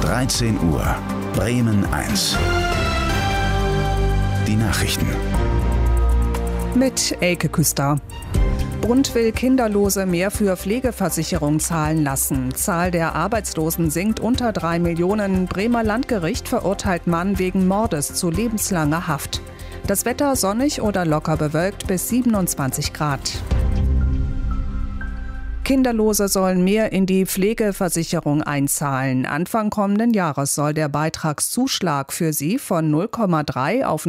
13 Uhr, Bremen 1. Die Nachrichten. Mit Elke Küster. Bund will Kinderlose mehr für Pflegeversicherung zahlen lassen. Zahl der Arbeitslosen sinkt unter 3 Millionen. Bremer Landgericht verurteilt Mann wegen Mordes zu lebenslanger Haft. Das Wetter sonnig oder locker bewölkt bis 27 Grad. Kinderlose sollen mehr in die Pflegeversicherung einzahlen. Anfang kommenden Jahres soll der Beitragszuschlag für sie von 0,3 auf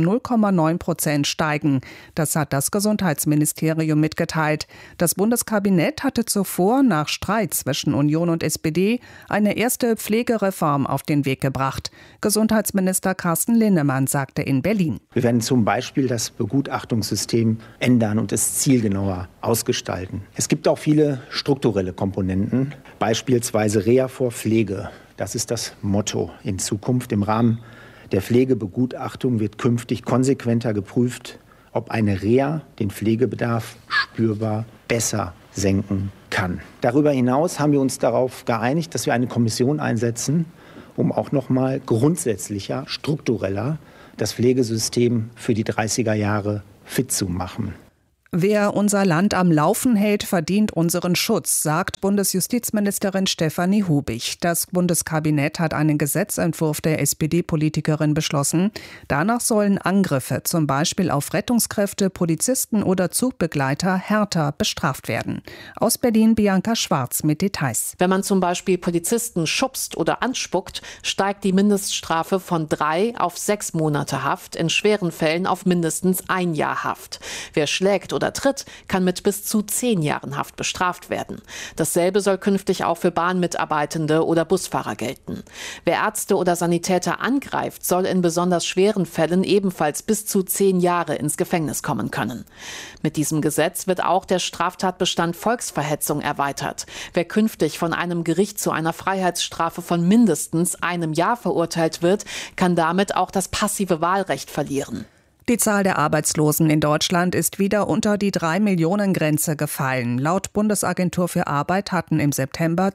0,9% steigen. Das hat das Gesundheitsministerium mitgeteilt. Das Bundeskabinett hatte zuvor nach Streit zwischen Union und SPD eine erste Pflegereform auf den Weg gebracht. Gesundheitsminister Carsten Linnemann sagte in Berlin: Wir werden zum Beispiel das Begutachtungssystem ändern und es zielgenauer ausgestalten. Es gibt auch viele strukturelle Komponenten, beispielsweise Reha vor Pflege. Das ist das Motto in Zukunft. Im Rahmen der Pflegebegutachtung wird künftig konsequenter geprüft, ob eine Reha den Pflegebedarf spürbar besser senken kann. Darüber hinaus haben wir uns darauf geeinigt, dass wir eine Kommission einsetzen, um auch noch mal grundsätzlicher, struktureller das Pflegesystem für die 30er Jahre fit zu machen. Wer unser Land am Laufen hält, verdient unseren Schutz, sagt Bundesjustizministerin Stefanie Hubig. Das Bundeskabinett hat einen Gesetzentwurf der SPD-Politikerin beschlossen. Danach sollen Angriffe, zum Beispiel auf Rettungskräfte, Polizisten oder Zugbegleiter, härter bestraft werden. Aus Berlin Bianca Schwarz mit Details. Wenn man zum Beispiel Polizisten schubst oder anspuckt, steigt die Mindeststrafe von 3 auf 6 Monate Haft, in schweren Fällen auf mindestens 1 Jahr Haft. Wer schlägt oder tritt, kann mit bis zu 10 Jahren Haft bestraft werden. Dasselbe soll künftig auch für Bahnmitarbeitende oder Busfahrer gelten. Wer Ärzte oder Sanitäter angreift, soll in besonders schweren Fällen ebenfalls bis zu 10 Jahre ins Gefängnis kommen können. Mit diesem Gesetz wird auch der Straftatbestand Volksverhetzung erweitert. Wer künftig von einem Gericht zu einer Freiheitsstrafe von mindestens 1 Jahr verurteilt wird, kann damit auch das passive Wahlrecht verlieren. Die Zahl der Arbeitslosen in Deutschland ist wieder unter die 3-Millionen-Grenze gefallen. Laut Bundesagentur für Arbeit hatten im September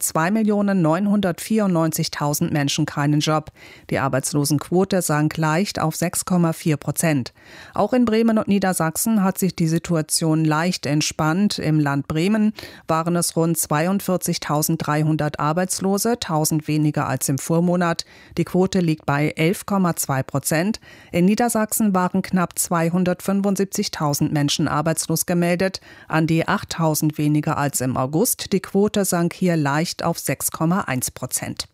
2.994.000 Menschen keinen Job. Die Arbeitslosenquote sank leicht auf 6,4%. Auch in Bremen und Niedersachsen hat sich die Situation leicht entspannt. Im Land Bremen waren es rund 42.300 Arbeitslose, 1.000 weniger als im Vormonat. Die Quote liegt bei 11,2%. In Niedersachsen waren knapp 275.000 Menschen arbeitslos gemeldet, an die 8.000 weniger als im August. Die Quote sank hier leicht auf 6,1%.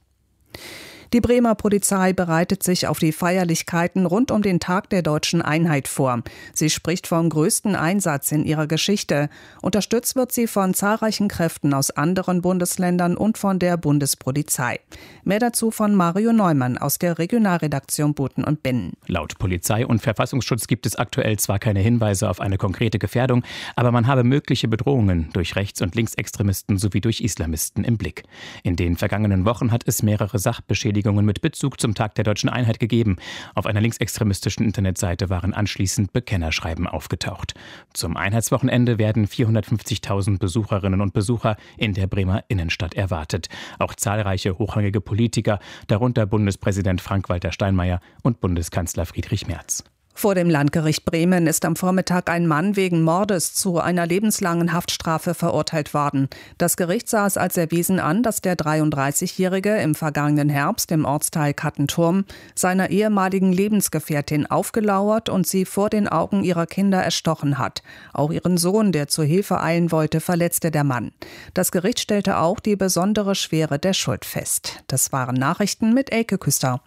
Die Bremer Polizei bereitet sich auf die Feierlichkeiten rund um den Tag der Deutschen Einheit vor. Sie spricht vom größten Einsatz in ihrer Geschichte. Unterstützt wird sie von zahlreichen Kräften aus anderen Bundesländern und von der Bundespolizei. Mehr dazu von Mario Neumann aus der Regionalredaktion Boten und Binnen. Laut Polizei und Verfassungsschutz gibt es aktuell zwar keine Hinweise auf eine konkrete Gefährdung, aber man habe mögliche Bedrohungen durch Rechts- und Linksextremisten sowie durch Islamisten im Blick. In den vergangenen Wochen hat es mehrere Sachbeschädigungen mit Bezug zum Tag der Deutschen Einheit gegeben. Auf einer linksextremistischen Internetseite waren anschließend Bekennerschreiben aufgetaucht. Zum Einheitswochenende werden 450.000 Besucherinnen und Besucher in der Bremer Innenstadt erwartet. Auch zahlreiche hochrangige Politiker, darunter Bundespräsident Frank-Walter Steinmeier und Bundeskanzler Friedrich Merz. Vor dem Landgericht Bremen ist am Vormittag ein Mann wegen Mordes zu einer lebenslangen Haftstrafe verurteilt worden. Das Gericht sah es als erwiesen an, dass der 33-Jährige im vergangenen Herbst im Ortsteil Kattenturm seiner ehemaligen Lebensgefährtin aufgelauert und sie vor den Augen ihrer Kinder erstochen hat. Auch ihren Sohn, der zur Hilfe eilen wollte, verletzte der Mann. Das Gericht stellte auch die besondere Schwere der Schuld fest. Das waren Nachrichten mit Elke Küster.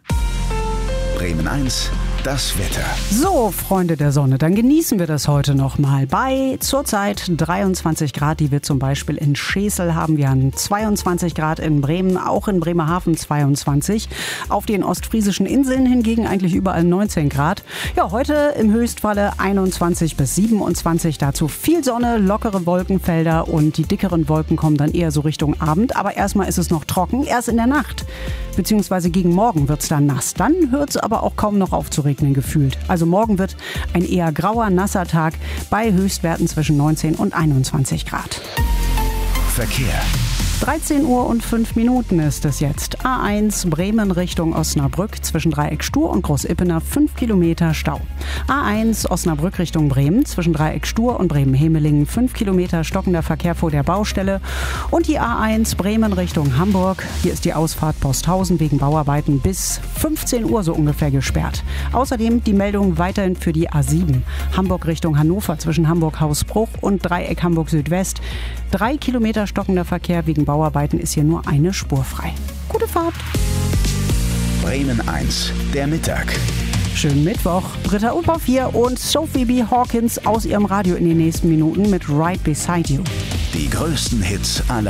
Bremen 1. Das Wetter. So, Freunde der Sonne, dann genießen wir das heute noch mal. Bei zurzeit 23 Grad, die wir zum Beispiel in Schesel haben. Wir haben 22 Grad in Bremen, auch in Bremerhaven 22. Auf den ostfriesischen Inseln hingegen eigentlich überall 19 Grad. Ja, heute im Höchstfalle 21 bis 27. Dazu viel Sonne, lockere Wolkenfelder und die dickeren Wolken kommen dann eher so Richtung Abend. Aber erstmal ist es noch trocken, erst in der Nacht. Beziehungsweise gegen morgen wird es dann nass. Dann hört es aber auch kaum noch auf zu regnen gefühlt. Also morgen wird ein eher grauer, nasser Tag bei Höchstwerten zwischen 19 und 21 Grad. Verkehr. 13 Uhr und 5 Minuten ist es jetzt. A1 Bremen Richtung Osnabrück zwischen Dreieck Stur und Großippener 5 Kilometer Stau. A1 Osnabrück Richtung Bremen zwischen Dreieck Stur und Bremen-Hemelingen 5 Kilometer stockender Verkehr vor der Baustelle. Und die A1 Bremen Richtung Hamburg. Hier ist die Ausfahrt Posthausen wegen Bauarbeiten bis 15 Uhr so ungefähr gesperrt. Außerdem die Meldung weiterhin für die A7 Hamburg Richtung Hannover zwischen Hamburg-Hausbruch und Dreieck Hamburg Südwest. 3 Kilometer stockender Verkehr wegen Bauarbeiten ist hier nur eine Spur frei. Gute Fahrt! Bremen 1, der Mittag. Schönen Mittwoch. Britta Uphoff hier und Sophie B. Hawkins aus ihrem Radio in den nächsten Minuten mit Right Beside You. Die größten Hits aller